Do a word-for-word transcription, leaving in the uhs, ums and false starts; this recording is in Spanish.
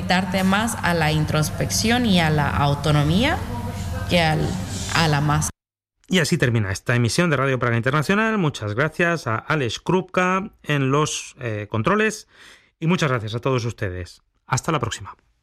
conectarte más a la introspección y a la autonomía que al, a la masa. Y así termina esta emisión de Radio Praga Internacional. Muchas gracias a Alex Krupka en los eh, controles y muchas gracias a todos ustedes. Hasta la próxima.